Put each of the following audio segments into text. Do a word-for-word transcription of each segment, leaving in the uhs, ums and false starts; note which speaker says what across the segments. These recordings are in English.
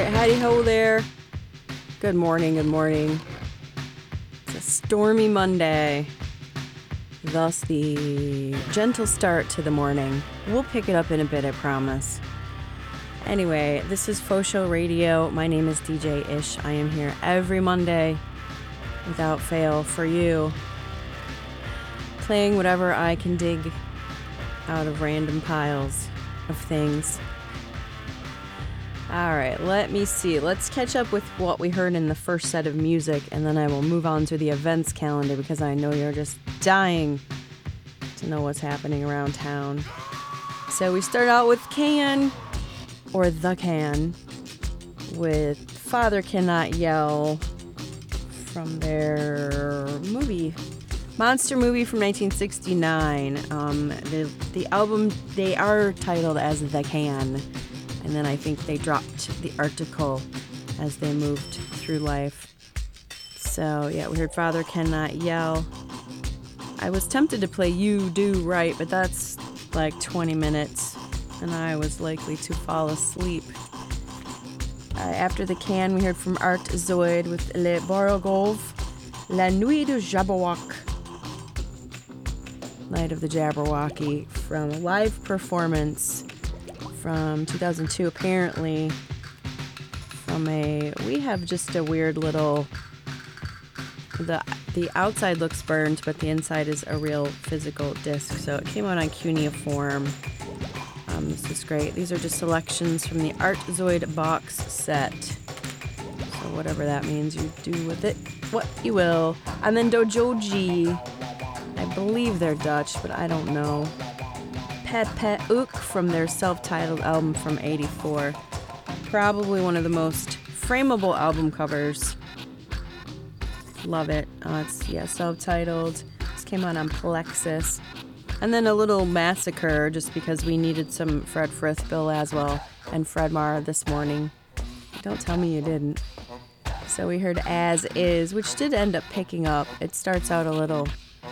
Speaker 1: howdy ho there. Good morning, good morning. It's a stormy Monday, thus the gentle start to the morning. We'll pick it up in a bit, I promise. Anyway, this is Faux Show Radio. My name is D J Ish. I am here every Monday, without fail, for you, playing whatever I can dig out of random piles of things. All right, let me see. Let's catch up with what we heard in the first set of music, and then I will move on to the events calendar because I know you're just dying to know what's happening around town. So we start out with Can, or The Can, with Father Cannot Yell from their movie, monster movie from nineteen sixty-nine. Um, the, the album, they are titled as The Can. And then I think they dropped the article as they moved through life. So, yeah, we heard Father Cannot Yell. I was tempted to play You Do Right, but that's like twenty minutes, and I was likely to fall asleep. Uh, after The Can, we heard from Art Zoid with Le Borogov, La Nuit du Jabberwock, Night of the Jabberwocky, from a live performance from two thousand two, apparently, from a, we have just a weird little, the the outside looks burned, but the inside is a real physical disc, so it came out on cuneiform. Um, this is great. These are just selections from the Art Zoid box set, so whatever that means, you do with it what you will. And then Dojoji, I believe they're Dutch, but I don't know. Pet Pet Ook from their self-titled album from eighty-four. Probably one of the most frameable album covers. Love it. Uh, it's, yeah, self-titled. This came out on Plexus. And then a little massacre just because we needed some Fred Frith, Bill Laswell, and Fred Marr this morning. Don't tell me you didn't. So we heard As Is, which did end up picking up. It starts out a little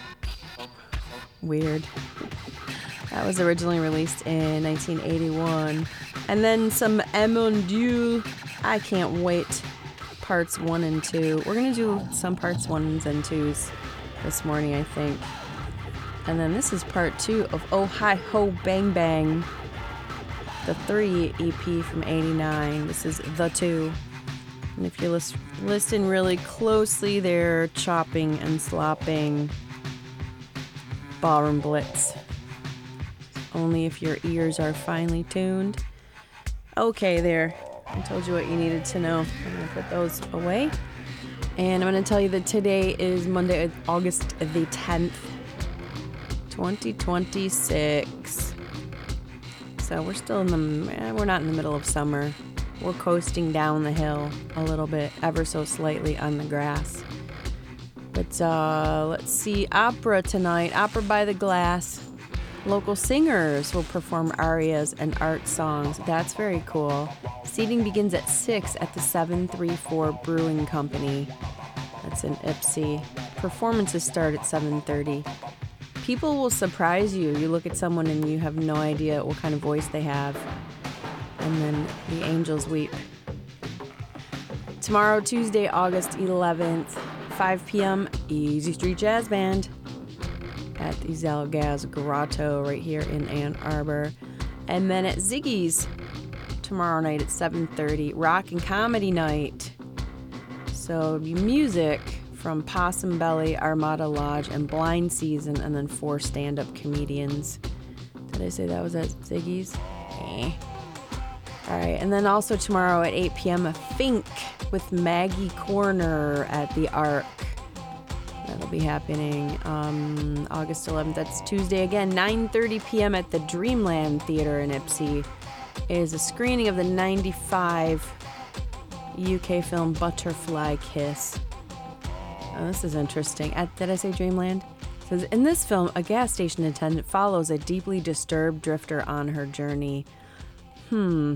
Speaker 1: weird. That was originally released in nineteen eighty-one. And then some Et Mon Dieu, I Can't Wait, parts one and two. We're going to do some parts ones and twos this morning, I think. And then this is part two of Oh Hi Ho Bang Bang, the three E P from eighty-nine. This is The Two. And if you listen, listen really closely, they're chopping and slopping Ballroom Blitz. Only if your ears are finely tuned. Okay, there. I told you what you needed to know. I'm going to put those away. And I'm going to tell you that today is Monday, August the tenth, twenty twenty-six. So we're still in the, eh, we're not in the middle of summer. We're coasting down the hill a little bit, ever so slightly on the grass. But uh, let's see, opera tonight, Opera by the Glass. Local singers will perform arias and art songs. That's very cool. Seating begins at six at the seven three four Brewing Company. That's in Ypsi. Performances start at seven thirty. People will surprise you. You look at someone and you have no idea what kind of voice they have. And then the angels weep. Tomorrow, Tuesday, August eleventh, five p.m., Easy Street Jazz Band at the Zalgaz Grotto right here in Ann Arbor. And then at Ziggy's tomorrow night at seven thirty, Rock and Comedy Night. So music from Possum Belly, Armada Lodge, and Blind Season, and then four stand-up comedians. Did I say that was at Ziggy's? Eh. All right, and then also tomorrow at eight p.m., a Fink with Maggie Corner at the Arc. That'll be happening um, August eleventh. That's Tuesday again, nine thirty p.m. at the Dreamland Theater in Ypsi. It is a screening of the ninety-five U K film Butterfly Kiss. Oh, this is interesting. At, did I say Dreamland? It says, in this film, a gas station attendant follows a deeply disturbed drifter on her journey. Hmm.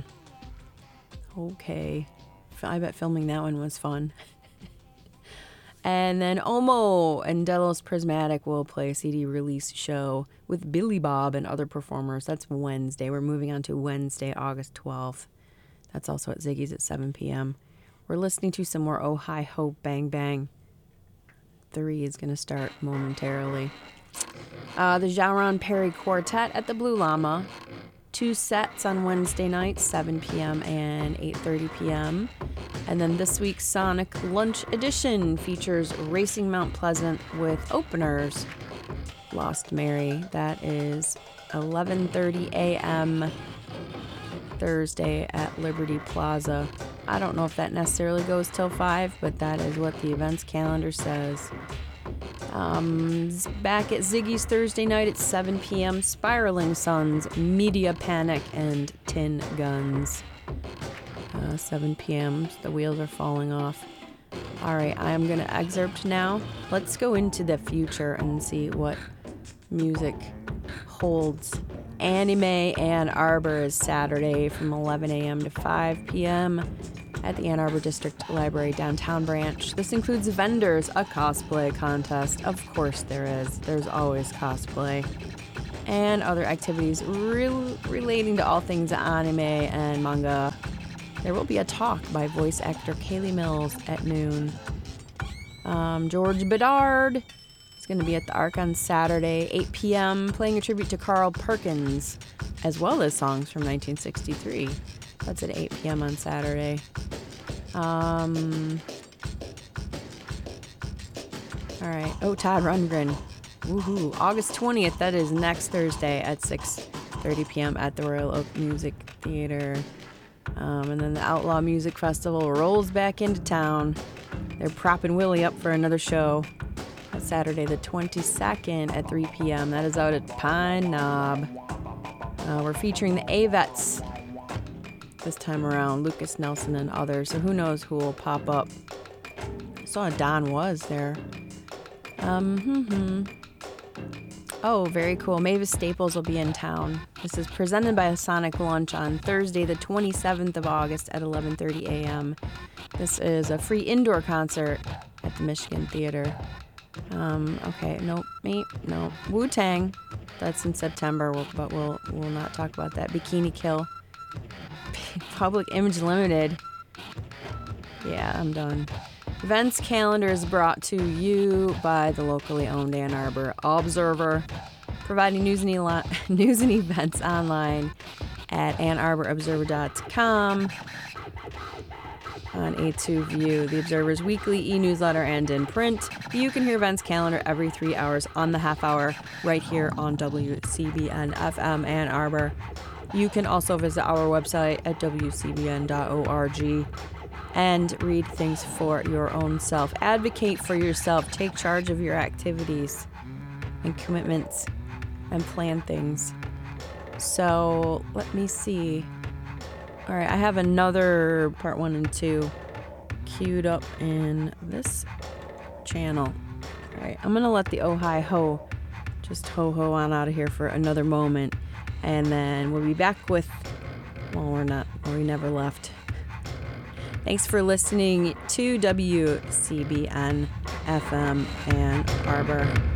Speaker 1: Okay. I bet filming that one was fun. And then Omo and Delos Prismatic will play a C D release show with Billy Bob and other performers. That's Wednesday. We're moving on to Wednesday, August twelfth. That's also at Ziggy's at seven p.m. We're listening to some more Oh Hi Ho Bang Bang. Three is going to start momentarily. Uh, the Jaron Perry Quartet at the Blue Llama. Two sets on Wednesday night, seven p.m. and eight thirty p.m. And then this week's Sonic Lunch Edition features Racing Mount Pleasant with openers. Lost Mary. That is eleven thirty a.m. Thursday at Liberty Plaza. I don't know if that necessarily goes till five, but that is what the events calendar says. Um, back at Ziggy's Thursday night at seven p.m. Spiraling Suns, Media Panic, and Tin Guns. Uh, seven p.m. The wheels are falling off. All right, I am going to excerpt now. Let's go into the future and see what music holds. Anime Ann Arbor is Saturday from eleven a.m. to five p.m. at the Ann Arbor District Library Downtown Branch. This includes vendors, a cosplay contest. Of course there is. There's always cosplay. And other activities re- relating to all things anime and manga. There will be a talk by voice actor Kaylee Mills at noon. Um, George Bedard is going to be at the Arc on Saturday, eight p.m., playing a tribute to Carl Perkins, as well as songs from nineteen sixty-three. That's at eight p.m. on Saturday. Um, all right. Oh, Todd Rundgren. Woohoo. August twentieth, that is next Thursday at six thirty p.m. at the Royal Oak Music Theater. Um, and then the Outlaw Music Festival rolls back into town. They're propping Willie up for another show. That's Saturday the twenty-second at three p.m. That is out at Pine Knob. Uh, we're featuring the A-Vets this time around, Lucas Nelson and others, so who knows who will pop up. I saw Don Was there. Um, hmm Oh, very cool. Mavis Staples will be in town. This is presented by Sonic Lunch on Thursday the twenty-seventh of August at eleven thirty a.m. This is a free indoor concert at the Michigan Theater. Um, okay, nope, me, no. Wu-Tang, that's in September, but we'll we'll not talk about that. Bikini Kill. Public Image Limited. Yeah, I'm done. Events calendar is brought to you by the locally owned Ann Arbor Observer, providing news and, e- news and events online at ann arbor observer dot com. On A two View, the Observer's weekly e-newsletter and in print. You can hear events calendar every three hours on the half hour right here on W C B N F M Ann Arbor. You can also visit our website at w c b n dot org and read things for your own self. Advocate for yourself. Take charge of your activities and commitments and plan things. So let me see. All right, I have another part one and two queued up in this channel. All right, I'm going to let the oh hi ho just ho-ho on out of here for another moment. And then we'll be back with, well, we're not, or we never left. Thanks for listening to W C B N F M Ann Arbor.